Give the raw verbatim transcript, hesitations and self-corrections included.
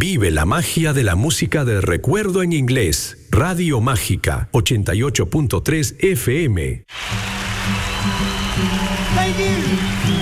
Vive la magia de la música de recuerdo en inglés. Radio Mágica ochenta y ocho punto tres F M. Thank you.